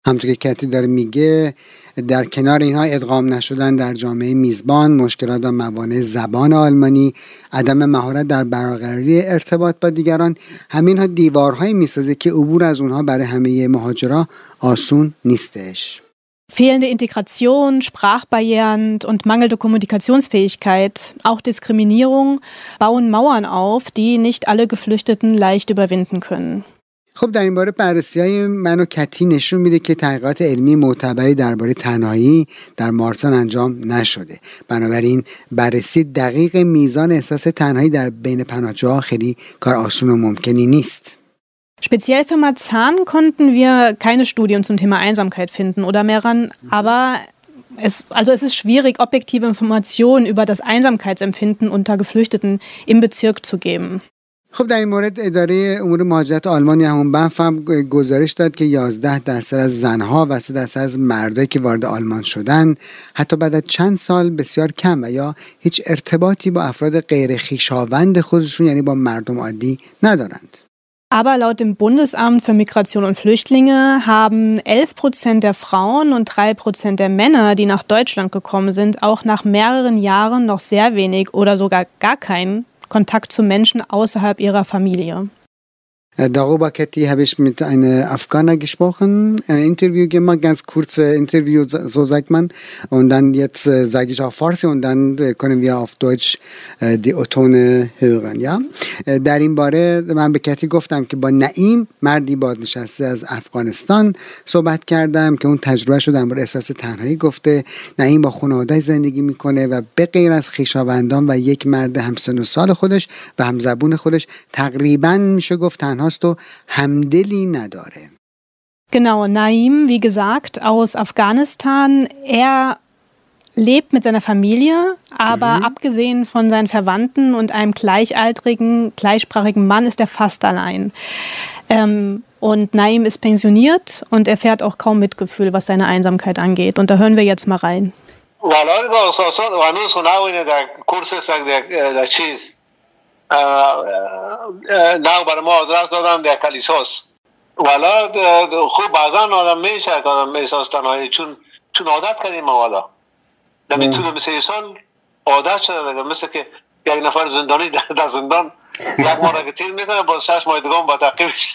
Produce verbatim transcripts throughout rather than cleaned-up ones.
همونطور که کتی داره میگه، در کنار اینها ادغام نشدن در جامعه میزبان، مشکلات و موانع زبان آلمانی، عدم مهارت در برقراری ارتباط با دیگران، همینها دیوارهایی میسازه که عبور از اونها برای همه مهاجرا آسون نیستش. Fehlende Integration, Sprachbarrieren und mangelnde Kommunikationsfähigkeit, auch Diskriminierung bauen Mauern auf, die nicht alle Geflüchteten leicht überwinden können. خب در این باره بررسی‌های من و کتی نشون میده که تحقیقات علمی معتبری درباره تنهایی در مارسان انجام نشده. بنابراین بررسی دقیق میزان احساس تنهایی در بین پناهجوها خیلی کار آسون و ممکنی نیست. Speziell für Marzahn konnten wir keine Studien zum Thema Einsamkeit finden oder Meran, aber es, also es ist schwierig, objektive Informationen über das Einsamkeitsempfinden unter Geflüchteten im Bezirk zu geben. خب در این مورد اداره امور مهاجرت آلمان یا همون بنف هم گزارش داد که یازده درصد از زنها و سه درصد از مردایی که وارد آلمان شدن حتی بعد از چند سال بسیار کم و یا هیچ ارتباطی با افراد غیر خویشاوند خودشون یعنی با مردم عادی ندارند. Aber laut dem Bundesamt für Migration und Flüchtlinge haben elf Prozent der Frauen und drei Prozent der Männer, die nach Deutschland gekommen sind, auch nach mehreren Jahren noch sehr wenig oder sogar gar keinen Kontakt zu Menschen außerhalb ihrer Familie. Darüber, Kathi, habe ich mit einer Afghaner gesprochen, ein Interview gemacht, ganz kurzes Interview, so sagt man. Und dann jetzt äh, sage ich auch Farsi und dann äh, können wir auf Deutsch äh, die O-Tone hören. Ja? Äh, در این باره من به کتی گفتم که با نعیم مردی بازنشسته از افغانستان صحبت کردم که اون تجربه شد در احساس تنهایی گفته. نعیم با خانواده زندگی میکنه و به غیر از خویشاوندان و یک مرد همسن و سال خودش و همزبون خودش تقریبا میشه گفت تنها و همدلی نداره. Genau, Naim, wie gesagt, aus Afghanistan. Er lebt mit seiner Familie, aber mhm. abgesehen von seinen Verwandten und einem gleichaltrigen, gleichsprachigen Mann ist er fast allein. Ähm, und Naim ist pensioniert und er erfährt auch kaum Mitgefühl, was seine Einsamkeit angeht. Und da hören wir jetzt mal rein. نه برای ما آدرس دادن در کلیساس والا خوب بعضا آدم میشه که آدم احساس تنهایی چون چون عادت کردیم والا نمی طول مثل انسان عادت شده دیگه مثل که یک نفر زندانی در زندان یک ماه که تیر میکنه با شش ماه دیگه با تعقیبش.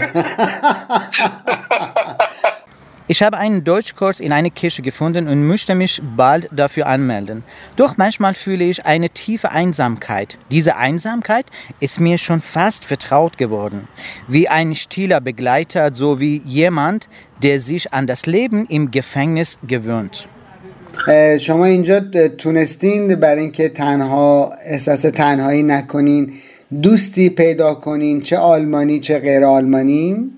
Ich habe einen Deutschkurs in einer Kirche gefunden und möchte mich bald dafür anmelden. Doch manchmal fühle ich eine tiefe Einsamkeit. Diese Einsamkeit ist mir schon fast vertraut geworden. Wie ein stiller Begleiter, so wie jemand, der sich an das Leben im Gefängnis gewöhnt. شما اینجا تونستین برای اینکه تنها احساس تنهایی نکنین دوستی پیدا کنین چه آلمانی چه غیر آلمانی؟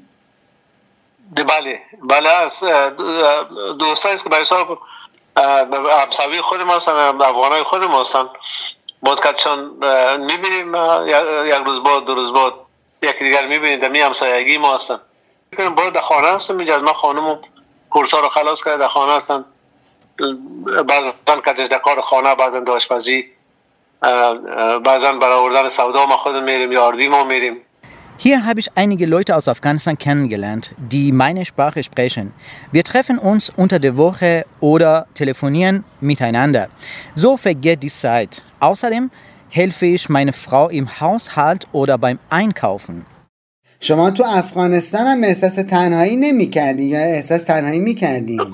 بله بله از دوستایی است که برای حساب همسایه خود ما هستن افغانای خود ما هستن بود که چون میبینیم یک روز بعد دو روز بعد یکی دیگر میبینیم در می همسایگی ما هستن باید در خانه هستن میجاز ما خانم کورسا رو خلاص کرده در خانه هستن بعضا کتش در کار خانه بعضا در آشپزی بعضا برای آوردن سودا ما خود میریم یا آردی ما میریم. Hier habe ich einige Leute aus Afghanistan kennengelernt, die meine Sprache sprechen. Wir treffen uns unter der Woche oder telefonieren miteinander. So vergeht die Zeit. Außerdem helfe ich meiner Frau im Haushalt oder beim Einkaufen. شما تو افغانستان هم احساس تنهایی نمی کردی یا احساس تنهایی می کردی؟ در,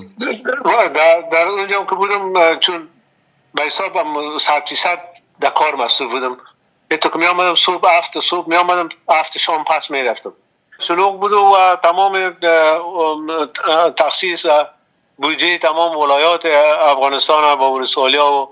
در اونجا که بودم چون به حسابم صد فیصد در کار مصروف بودم تو که می آمدم صبح هفت صبح می آمدم هفت شام پس می رفتم سلوک بود و تمام تخصیص و بودجه تمام ولایات افغانستان با ولسوالیا و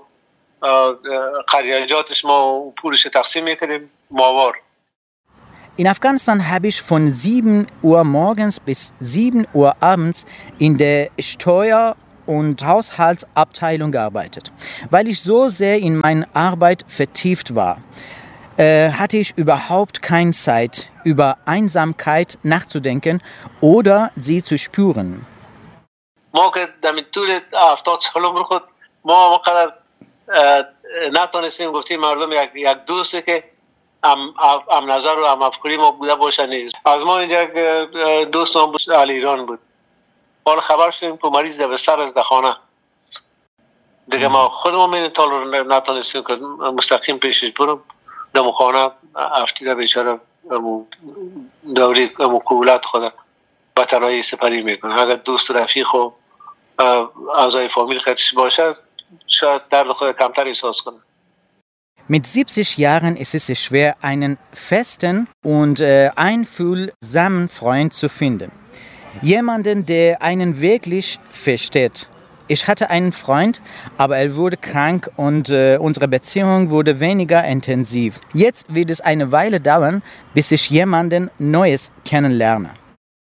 قریجاتش ما پولش تقسیم میکردیم ماوار. In Afghanistan habe ich von sieben Uhr morgens bis sieben Uhr abends in der Steuer- und Haushaltsabteilung gearbeitet. Weil ich so sehr in meine Arbeit vertieft war, äh, hatte ich überhaupt keine Zeit, über Einsamkeit nachzudenken oder sie zu spüren. ما که در طول هفتاد سال عمر خود ما وقت نتونستیم گفتیم مردم یک یک دوستی که ام ام نظر و ام افکاری ما بوده باشه نیست. از ما اینجا دوستم بود علی ایران بود. حالا خبر شدیم که مریض به سر از دخانه دیگه ما خودمون این تال رو نتونستیم که مستقیم پیشش برم دم خانه افتیده بیچاره دوری مکولات خود به تنهایی سپری میکنه. اگر دوست رفیق و اعضای فامیل خودش باشد شاید درد خود کمتر احساس کنه. Mit siebzig Jahren ist es schwer, einen festen und äh, einfühlsamen Freund zu finden. Jemanden, der einen wirklich versteht. Ich hatte einen Freund, aber er wurde krank und äh, unsere Beziehung wurde weniger intensiv. Jetzt wird es eine Weile dauern, bis ich jemanden Neues kennenlerne.